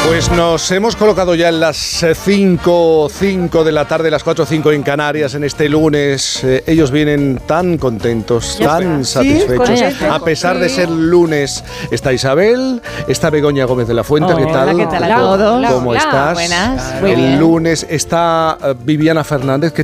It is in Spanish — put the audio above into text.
Pues nos hemos colocado ya en las 5 de la tarde, las 4:05 en Canarias, en este lunes. Ellos vienen tan contentos, tan satisfechos. A pesar de ser lunes, está Isabel, está Begoña Gómez de la Fuente. ¿Qué tal? ¿Qué tal a todos? ¿Cómo estás? Buenas. El lunes está Viviana Fernández.